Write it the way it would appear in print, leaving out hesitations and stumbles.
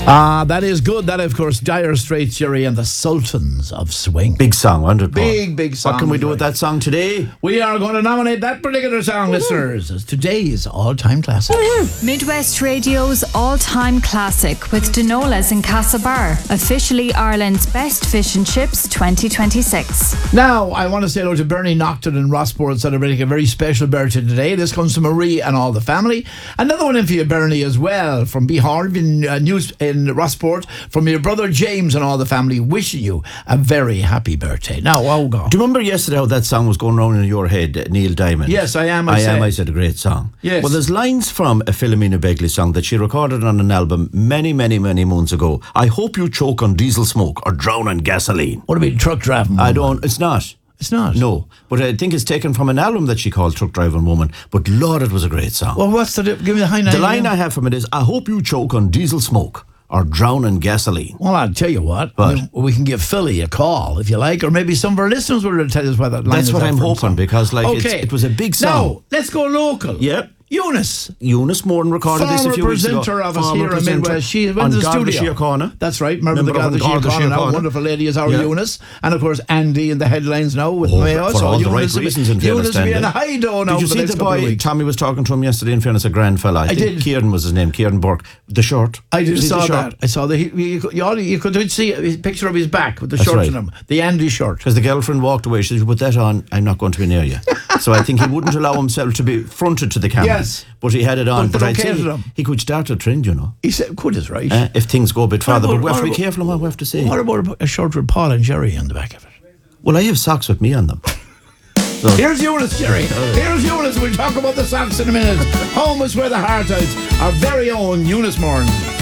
That is good. That, of course, Dire Straits, Jerry, and the Sultans of Swing. Big song, 100 Big song. What can we do with that song today? We are going to nominate that particular song, listeners, as today's all-time classic. Midwest Radio's all-time classic with Denolas in Castlebar, officially Ireland's best fish and chips 2026. Now, I want to say hello to Bernie Nocton in Rossport, celebrating a very special birthday today. This comes to Marie and all the family. Another one in for you, Bernie, as well, from Beharv in Rossport, from your brother James and all the family, wishing you a very happy birthday. Now, oh God. Do you remember yesterday how that song was going around in your head, Neil Diamond? Yes, I Am, I said a great song. Yes. Well, there's lines from a Philomena Begley song that she recorded on an album many moons ago. I hope you choke on diesel smoke or drown on gasoline. What about truck driving? It's not. It's not? No, but I think it's taken from an album that she called Truck Driving Woman. But Lord, it was a great song. Well, give me the high line. The line I have from it is, I hope you choke on diesel smoke or drown in gasoline. Well, I'll tell you what. We can give Philly a call, if you like, or maybe some of our listeners will tell us why that line is. That's what I'm hoping, because okay. it was a big song. Now, let's go local. Yep. Eunice Moran recorded this a few weeks ago. Presenter of us here in Midwest. She went to the studio. Síochána. That's right. Remember the Garda Síochána now. Wonderful lady is our Eunice. And of course, Andy in the headlines now with Mayo. For all the right reasons, in fairness. Eunice being a high dough now. Did you see the boy? Tommy was talking to him yesterday, in fairness, a grand fella. I think Kieran was his name, Kieran Burke. The shirt. I saw that. I saw that. You could see a picture of his back with the shirt on him. The Andy shirt. Because the girlfriend walked away. She said, put that on, I'm not going to be near you. So I think he wouldn't allow himself to be fronted to the camera. Yes. But he had it on. But I'd say he could start a trend, you know. He said, could is right. If things go a bit farther. But we have to be careful on what we have to say. What about a shirt with Paul and Jerry on the back of it? Well, I have socks with me on them. So. Here's Eunice, Jerry. Here's Eunice. We'll talk about the socks in a minute. Home is where the heart is. Our very own Eunice Moran.